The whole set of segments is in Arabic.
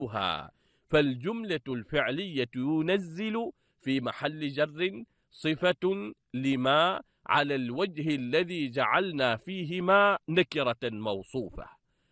ينزلها. فالجملة الفعلية ينزل في محل جر صفة لما على الوجه الذي جعلنا فيه ما نكرة موصوفة.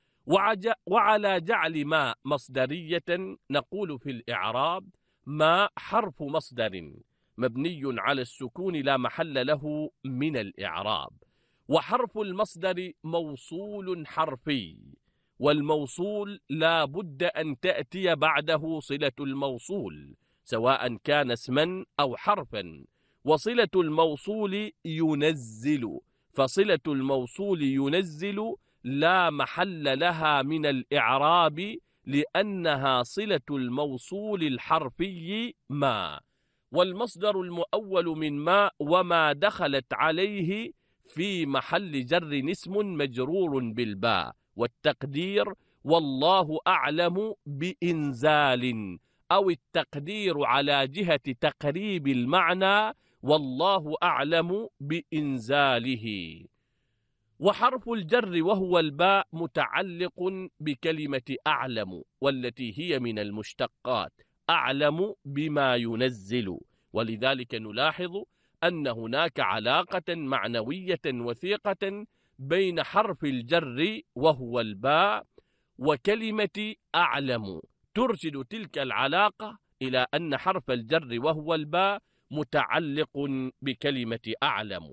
وعلى جعل ما مصدرية نقول في الإعراب: ما حرف مصدر مبني على السكون لا محل له من الإعراب. وحرف المصدر موصول حرفي، والموصول لا بد أن تأتي بعده صلة الموصول سواء كان اسما أو حرفا. وصلة الموصول ينزل، فصلة الموصول ينزل لا محل لها من الإعراب لأنها صلة الموصول الحرفي ما. والمصدر المؤول من ما وما دخلت عليه في محل جر اسم مجرور بالباء، والتقدير والله أعلم بإنزال، أو التقدير على جهة تقريب المعنى والله أعلم بإنزاله. وحرف الجر وهو الباء متعلق بكلمة أعلم، والتي هي من المشتقات، أعلم بما ينزل. ولذلك نلاحظ أن هناك علاقة معنوية وثيقة بين حرف الجر وهو الباء وكلمة أعلم، ترشد تلك العلاقة إلى أن حرف الجر وهو الباء متعلق بكلمة أعلم.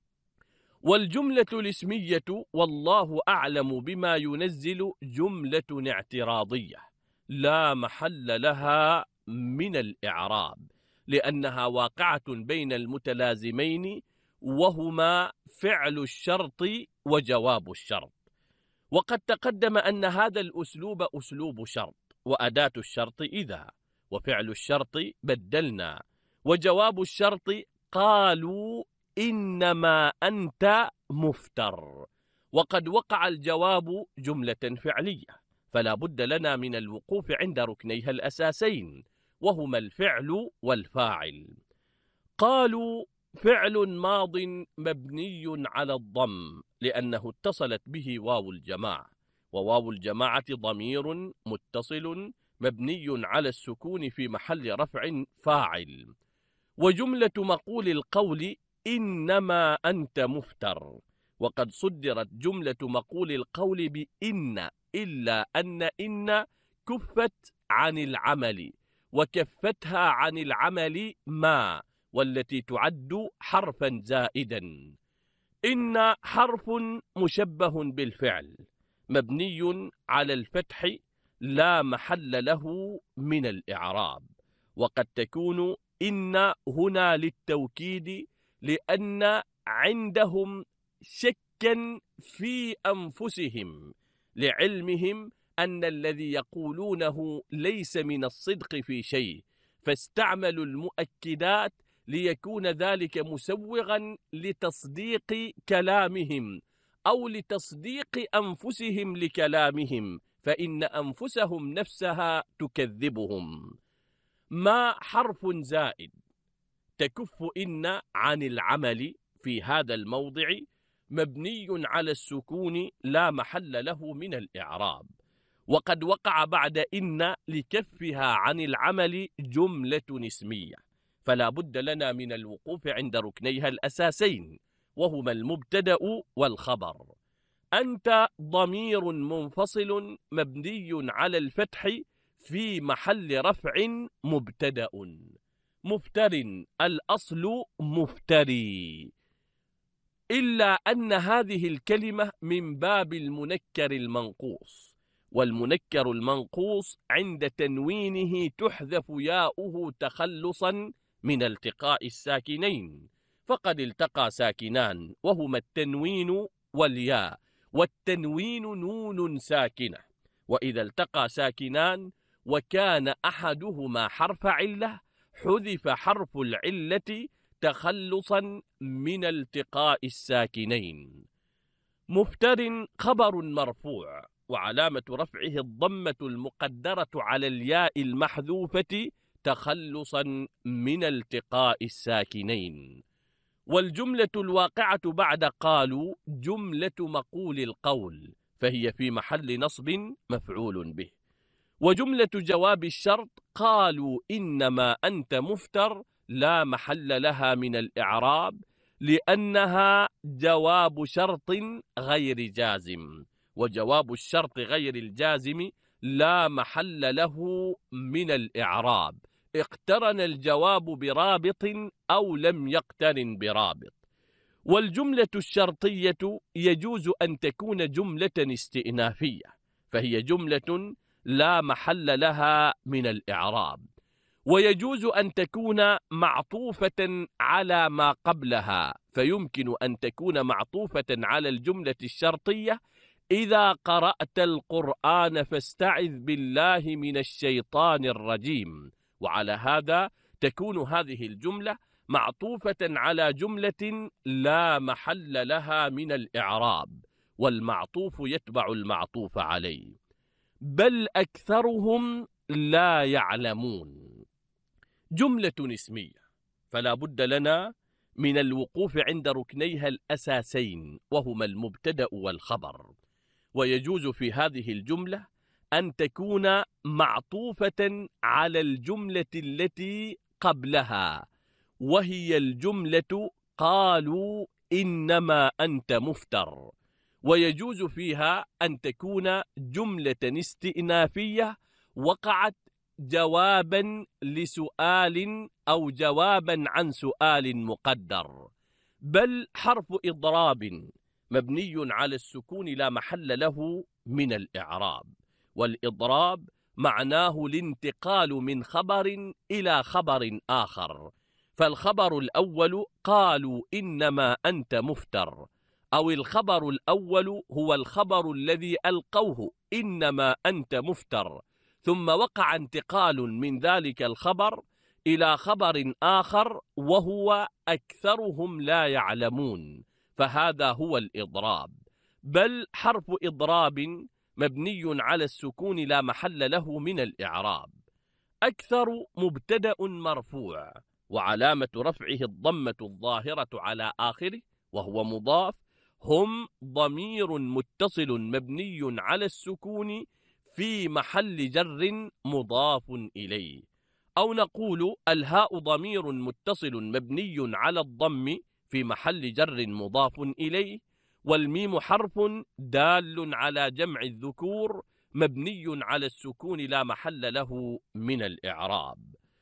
والجملة الاسمية والله أعلم بما ينزل جملة اعتراضية لا محل لها من الإعراب، لأنها واقعة بين المتلازمين وهما فعل الشرط وجواب الشرط. وقد تقدم أن هذا الأسلوب أسلوب شرط، وأداة الشرط إذا، وفعل الشرط بدلنا، وجواب الشرط قالوا إنما أنت مفتر. وقد وقع الجواب جملة فعلية، فلا بد لنا من الوقوف عند ركنيها الأساسين وهما الفعل والفاعل. قالوا فعل ماض مبني على الضم لأنه اتصلت به واو الجماعة، وواو الجماعة ضمير متصل مبني على السكون في محل رفع فاعل. وجملة مقول القول إنما أنت مفتر، وقد صدرت جملة مقول القول بإن، إلا أن إن كفت عن العمل، وكفتها عن العمل ما، والتي تعد حرفا زائدا. إن حرف مشبه بالفعل مبني على الفتح لا محل له من الإعراب. وقد تكون إن هنا للتوكيد لأن عندهم شكا في أنفسهم لعلمهم أن الذي يقولونه ليس من الصدق في شيء، فاستعملوا المؤكدات ليكون ذلك مسوغا لتصديق كلامهم أو لتصديق أنفسهم لكلامهم، فإن أنفسهم نفسها تكذبهم. ما حرف زائد تكف إن عن العمل في هذا الموضع مبني على السكون لا محل له من الإعراب. وقد وقع بعد إن لكفها عن العمل جملة اسمية، فلا بد لنا من الوقوف عند ركنيها الأساسين وهما المبتدأ والخبر. أنت ضمير منفصل مبني على الفتح في محل رفع مبتدأ. مفتر الأصل مفتري، إلا أن هذه الكلمة من باب المنكر المنقوص، والمنكر المنقوص عند تنوينه تحذف ياؤه تخلصا من التقاء الساكنين، فقد التقى ساكنان وهما التنوين والياء، والتنوين نون ساكنة، وإذا التقى ساكنان وكان أحدهما حرف علة حذف حرف العلة تخلصا من التقاء الساكنين. مفتر خبر مرفوع وعلامة رفعه الضمة المقدرة على الياء المحذوفة تخلصا من التقاء الساكنين. والجملة الواقعة بعد قالوا جملة مقول القول، فهي في محل نصب مفعول به. وجملة جواب الشرط قالوا إنما أنت مفتر لا محل لها من الإعراب، لأنها جواب شرط غير جازم، وجواب الشرط غير الجازم لا محل له من الإعراب، اقترن الجواب برابط أو لم يقترن برابط. والجملة الشرطية يجوز أن تكون جملة استئنافية، فهي جملة لا محل لها من الإعراب، ويجوز أن تكون معطوفة على ما قبلها، فيمكن أن تكون معطوفة على الجملة الشرطية: إذا قرأت القرآن فاستعذ بالله من الشيطان الرجيم. وعلى هذا تكون هذه الجملة معطوفة على جملة لا محل لها من الإعراب، والمعطوف يتبع المعطوف عليه. بل أكثرهم لا يعلمون جملة اسمية، فلا بد لنا من الوقوف عند ركنيها الأساسين، وهما المبتدأ والخبر. ويجوز في هذه الجملة أن تكون معطوفة على الجملة التي قبلها، وهي الجملة قالوا إنما أنت مفتر. ويجوز فيها أن تكون جملة استئنافية وقعت جوابا لسؤال أو جوابا عن سؤال مقدر. بل حرف إضراب مبني على السكون لا محل له من الإعراب، والإضراب معناه الانتقال من خبر إلى خبر آخر، فالخبر الأول قالوا إنما أنت مفتر، أو الخبر الأول هو الخبر الذي ألقوه إنما أنت مفتر، ثم وقع انتقال من ذلك الخبر إلى خبر آخر وهو أكثرهم لا يعلمون، فهذا هو الإضراب. بل حرف إضراب مبني على السكون لا محل له من الإعراب. أكثر مبتدأ مرفوع، وعلامة رفعه الضمة الظاهرة على آخره وهو مضاف. هم ضمير متصل مبني على السكون في محل جر مضاف إليه، أو نقول الهاء ضمير متصل مبني على الضم في محل جر مضاف إليه، والميم حرف دال على جمع الذكور مبني على السكون لا محل له من الإعراب.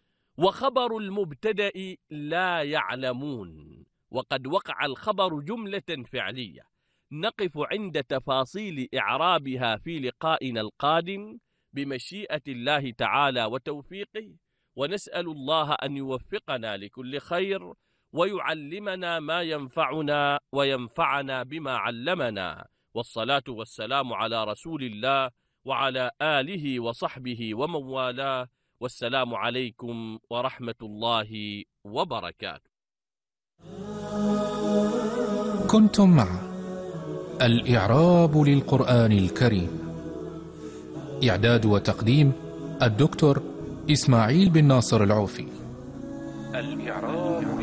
وخبر المبتدأ لا يعلمون، وقد وقع الخبر جملة فعلية نقف عند تفاصيل إعرابها في لقائنا القادم بمشيئة الله تعالى وتوفيقه، ونسأل الله أن يوفقنا لكل خير ويعلمنا ما ينفعنا وينفعنا بما علمنا، والصلاة والسلام على رسول الله وعلى آله وصحبه ومن والاه، والسلام عليكم ورحمة الله وبركاته. كنتم مع الإعراب للقرآن الكريم، إعداد وتقديم الدكتور إسماعيل بن ناصر العوفي. الإعراب